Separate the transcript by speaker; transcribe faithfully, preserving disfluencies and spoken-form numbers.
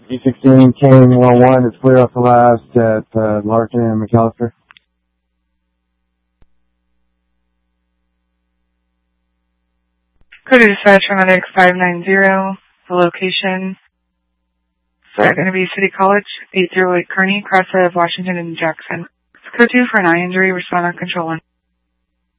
Speaker 1: D sixteen King one oh one is clear off the last at uh, Larkin and McAllister.
Speaker 2: Go to dispatch for Medic five nine zero. The location is going to be City College, eight oh eight Kearney, cross of Washington and Jackson. Code two for an eye injury, respond on control one.